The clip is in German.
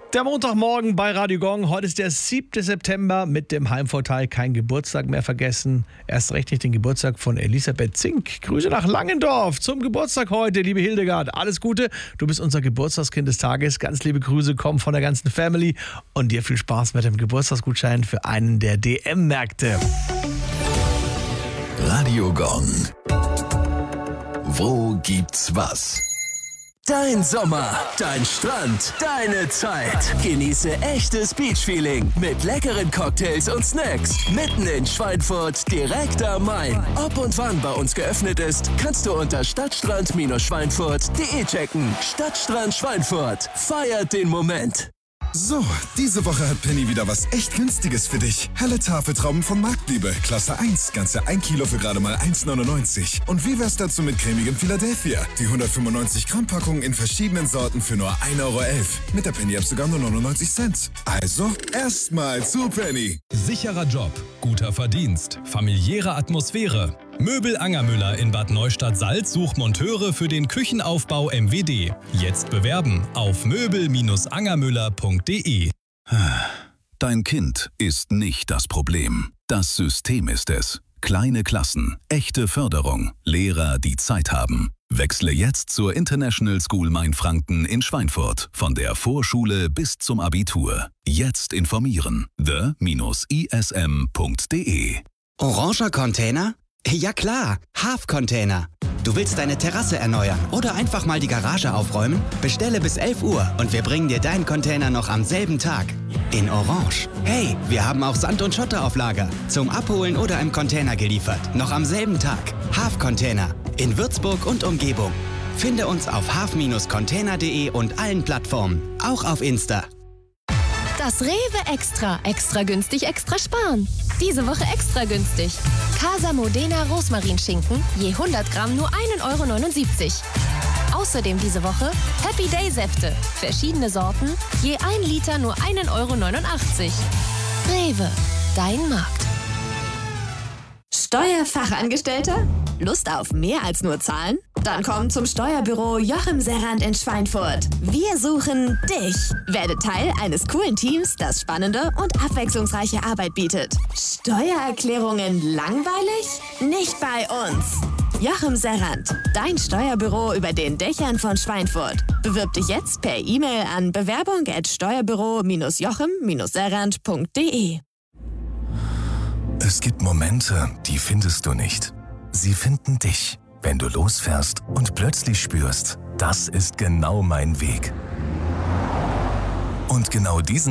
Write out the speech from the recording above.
Der Montagmorgen bei Radio Gong. Heute ist der 7. September mit dem Heimvorteil. Kein Geburtstag mehr vergessen. Erst recht nicht den Geburtstag von Elisabeth Zink. Grüße nach Langendorf zum Geburtstag heute, liebe Hildegard. Alles Gute. Du bist unser Geburtstagskind des Tages. Ganz liebe Grüße kommen von der ganzen Family. Und dir viel Spaß mit dem Geburtstagsgutschein für einen der DM-Märkte. Radio Gong. Wo gibt's was? Dein Sommer, dein Strand, deine Zeit. Genieße echtes Beach-Feeling mit leckeren Cocktails und Snacks. Mitten in Schweinfurt, direkt am Main. Ob und wann bei uns geöffnet ist, kannst du unter stadtstrand-schweinfurt.de checken. Stadtstrand Schweinfurt. Feiert den Moment. So, diese Woche hat Penny wieder was echt Günstiges für dich. Helle Tafeltrauben von Marktliebe, Klasse 1, ganze 1 Kilo für gerade mal 1,99. Und wie wär's dazu mit cremigem Philadelphia? Die 195 Gramm Packung in verschiedenen Sorten für nur 1,11 Euro. Mit der Penny-App sogar nur 99 Cent. Also, erstmal zu Penny. Sicherer Job, guter Verdienst, familiäre Atmosphäre. Möbel Angermüller in Bad Neustadt-Salz sucht Monteure für den Küchenaufbau MWD. Jetzt bewerben auf möbel-angermüller.de. Dein Kind ist nicht das Problem. Das System ist es. Kleine Klassen, echte Förderung, Lehrer, die Zeit haben. Wechsle jetzt zur International School Mainfranken in Schweinfurt. Von der Vorschule bis zum Abitur. Jetzt informieren. the-ism.de. Oranger Container? Ja klar, Half-Container. Du willst deine Terrasse erneuern oder einfach mal die Garage aufräumen? Bestelle bis 11 Uhr und wir bringen dir deinen Container noch am selben Tag. In Orange. Hey, wir haben auch Sand und Schotter auf Lager. Zum Abholen oder im Container geliefert. Noch am selben Tag. Half-Container. In Würzburg und Umgebung. Finde uns auf half-container.de und allen Plattformen. Auch auf Insta. Das Rewe Extra. Extra günstig, extra sparen. Diese Woche extra günstig. Casa Modena Rosmarinschinken, je 100 Gramm nur 1,79 Euro. Außerdem diese Woche Happy Day Säfte. Verschiedene Sorten, je 1 Liter nur 1,89 Euro. Rewe, dein Markt. Steuerfachangestellter? Lust auf mehr als nur Zahlen? Dann komm zum Steuerbüro Joachim Serrand in Schweinfurt. Wir suchen dich. Werde Teil eines coolen Teams, das spannende und abwechslungsreiche Arbeit bietet. Steuererklärungen langweilig? Nicht bei uns. Joachim Serrand, dein Steuerbüro über den Dächern von Schweinfurt. Bewirb dich jetzt per E-Mail an bewerbung@steuerbüro-joachim-serrand.de. Es gibt Momente, die findest du nicht. Sie finden dich, wenn du losfährst und plötzlich spürst, das ist genau mein Weg. Und genau diesen